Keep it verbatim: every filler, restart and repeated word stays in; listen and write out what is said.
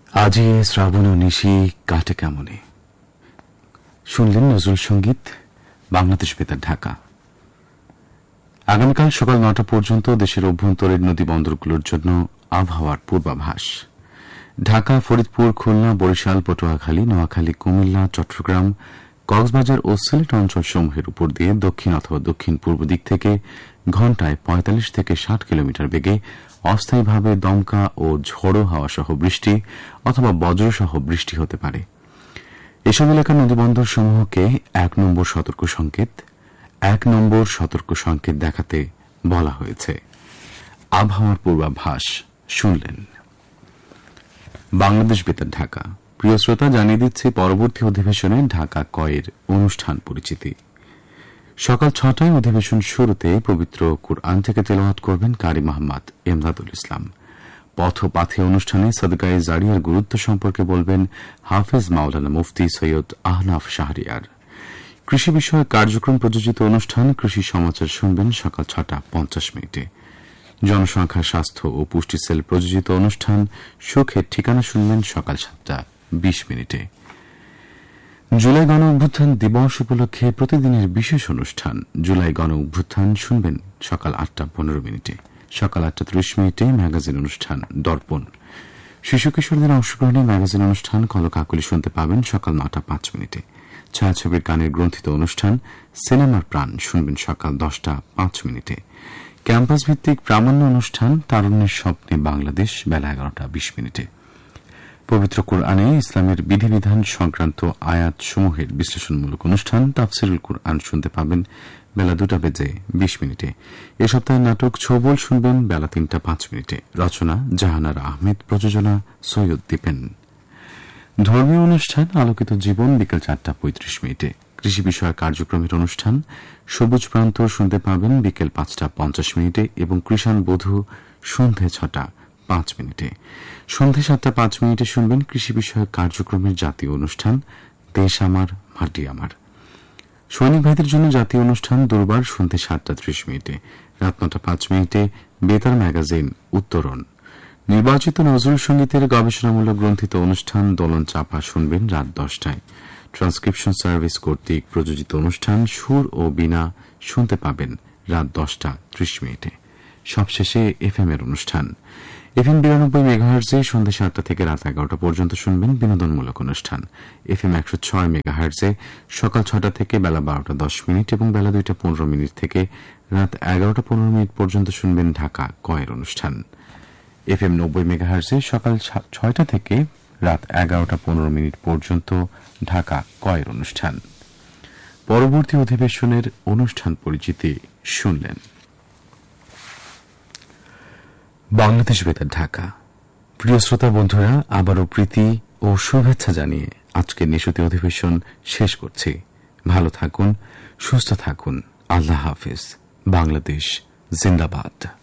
আজি শ্রাবণ ও নিশি কাটে কেমনে শুনলেন নজরুল সঙ্গীত বাংলাদেশ বেতার ঢাকা। আগামীকাল সকাল নটা পর্যন্ত দেশের অভ্যন্তরীণ নদী বন্দরগুলোর জন্য আবহাওয়ার পূর্বাভাস। ঢাকা, ফরিদপুর, খুলনা, বরিশাল, পটুয়াখালী, নোয়াখালী, কুমিল্লা, চট্টগ্রাম, কক্সবাজার ও সিলেট অঞ্চলসমূহের উপর দিয়ে দক্ষিণ অথবা দক্ষিণ পূর্ব দিক থেকে ঘণ্টায় পঁয়তাল্লিশ থেকে ষাট কিলোমিটার বেগে অস্থায়ীভাবে দমকা ও ঝোড়ো হাওয়া সহ বৃষ্টি অথবা বজ্রসহ বৃষ্টি হতে পারে। এসব এলাকার নদীবন্দর সমূহকে এক নম্বর সতর্ক সংকেত এক নম্বর সতর্ক সংকেত দেখাতে বলা হয়েছে। আবহাওয়ার পূর্বাভাস শুনলেন। বাংলাদেশ বেতার ঢাকা। প্রিয় শ্রোতা, জানিয়ে দিচ্ছি পরবর্তী অধিবেশনে ঢাকা কয়ের অনুষ্ঠান পরিচিতি। সকাল ছটায় অধিবেশন শুরুতে পবিত্র কুরআন থেকে তেলাওয়াত করবেন কারি মোহাম্মদ এমদাদুল ইসলাম। পথপাথে অনুষ্ঠানে সদকায়ে জারিয়ার গুরুত্ব সম্পর্কে বলবেন হাফেজ মাওলানা মুফতি সৈয়দ আহনাফ শাহরিয়ার। কৃষি বিষয়ক কার্যক্রম প্রযোজিত অনুষ্ঠান কৃষি সমাচার শুনবেন সকাল ছটা পঞ্চাশ মিনিটে। জনসংখ্যা, স্বাস্থ্য ও পুষ্টি সেল প্রযোজিত অনুষ্ঠান সুখের ঠিকানা শুনবেন সকাল সাতটা বিশ মিনিটে। জুলাই গণ অভ্যুত্থান দিবস উপলক্ষে প্রতিদিনের বিশেষ অনুষ্ঠান জুলাই গণ অভ্যুত্থান শুনবেন সকাল আটটা পনেরো মিনিটে। সকাল আটটা ত্রিশ মিনিটে ম্যাগাজিন অনুষ্ঠান দর্পণ। শিশু কিশোরদের অংশগ্রহণে ম্যাগাজিন অনুষ্ঠান কলকাকলি শুনতে পাবেন সকাল নটা পাঁচ মিনিটে। ছায়াছবির গানের গ্রন্থিত অনুষ্ঠান সিনেমার প্রাণ শুনবেন সকাল দশটা পাঁচ মিনিটে। ক্যাম্পাস ভিত্তিক প্রামাণ্য অনুষ্ঠান তারুণ্যের স্বপ্নে বাংলাদেশ বেলা এগারোটা বিশ মিনিটে। পবিত্র কুরআনে ইসলামের বিধিবিধান সংক্রান্ত আয়াত সমূহের বিশ্লেষণমূলক অনুষ্ঠান তাফসিরুল কুরআন শুনতে পাবেন বেলা দুটা বেজে বিশ মিনিটে। এ সপ্তাহের নাটক ছোবল শুনবেন বেলা তিনটা পাঁচ মিনিটে। রচনা জাহানার আহমেদ, প্রযোজনা সৈয়দ দীপেন। ধর্মীয় অনুষ্ঠান আলোকিত জীবন বিকেল চারটা পঁয়ত্রিশ মিনিটে। কৃষি বিষয়ক কার্যক্রমের অনুষ্ঠান সবুজ প্রান্ত শুনতে পাবেন বিকেল পাঁচটা পঞ্চাশ মিনিটে এবং কৃষাণ বধূ সন্ধে ছটা পাঁচ মিনিটে। সন্ধে সাতটা পাঁচ মিনিটে শুনবেন কৃষি বিষয়ক কার্যক্রমের জাতীয় অনুষ্ঠান দেশ আমার মাটি আমার। সৈনিক ভাইদের জন্য জাতীয় অনুষ্ঠান দুর্বার সন্ধে সাতটা ত্রিশ মিনিটে। রাত নটা পাঁচ মিনিটে বেতার ম্যাগাজিন উত্তরণ। নির্বাচিত নজরুল সঙ্গীতের গবেষণামূলক গ্রন্থিত অনুষ্ঠান দোলন চাপা শুনবেন রাত দশটায়। ট্রান্সক্রিপশন সার্ভিস কর্তৃক প্রযোজিত অনুষ্ঠান সুর ও বীণা শুনতে পাবেন রাত দশটা ত্রিশ মিনিটে। সবশেষে এফএম এর অনুষ্ঠান এফএম বিরানব্বই মেগাহার্জে সন্ধ্যা সাতটা থেকে রাত এগারোটা পর্যন্ত শুনবেন বিনোদনমূলক অনুষ্ঠান। এফএম একশো ছয় মেগাহার্জে সকাল ছটা থেকে বেলা বারোটা দশ মিনিট এবং বেলা দুইটা পনেরো মিনিট থেকে রাত এগারোটা পনেরো মিনিট পর্যন্ত শুনবেন ঢাকা কয়ের অনুষ্ঠান। এফএম নব্বই মেগাহার্জে সকাল ছয়টা থেকে রাত এগারোটা পনেরো মিনিট পর্যন্ত ঢাকা কয়ের অনুষ্ঠান। পরবর্তী অধিবেশনের অনুষ্ঠান পরিচিতি শুনলেন। বাংলাদেশ বেতার ঢাকা। প্রিয় শ্রোতা বন্ধুরা, আবারও প্রীতি ও শুভেচ্ছা জানিয়ে আজকের নিশুতি অধিবেশন শেষ করছি। ভালো থাকুন, সুস্থ থাকুন। আল্লাহ হাফিজ। বাংলাদেশ জিন্দাবাদ।